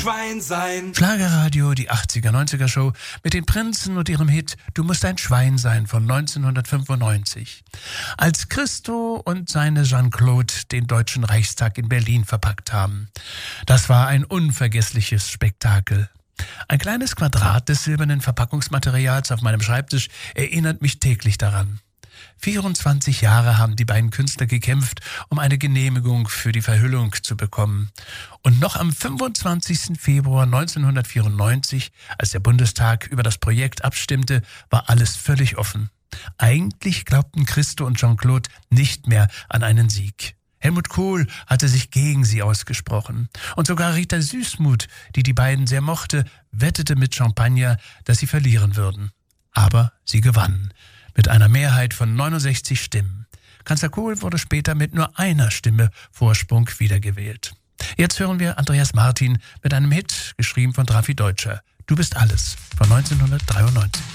Schwein sein. Schlagerradio, die 80er-90er-Show mit den Prinzen und ihrem Hit Du musst ein Schwein sein von 1995. Als Christo und seine Jean-Claude den Deutschen Reichstag in Berlin verpackt haben. Das war ein unvergessliches Spektakel. Ein kleines Quadrat des silbernen Verpackungsmaterials auf meinem Schreibtisch erinnert mich täglich daran. 24 Jahre haben die beiden Künstler gekämpft, um eine Genehmigung für die Verhüllung zu bekommen. Und noch am 25. Februar 1994, als der Bundestag über das Projekt abstimmte, war alles völlig offen. Eigentlich glaubten Christo und Jean-Claude nicht mehr an einen Sieg. Helmut Kohl hatte sich gegen sie ausgesprochen. Und sogar Rita Süssmuth, die die beiden sehr mochte, wettete mit Champagner, dass sie verlieren würden. Aber sie gewannen. Mit einer Mehrheit von 69 Stimmen. Kanzler Kohl wurde später mit nur einer Stimme Vorsprung wiedergewählt. Jetzt hören wir Andreas Martin mit einem Hit, geschrieben von Drafi Deutscher. Du bist alles, von 1993.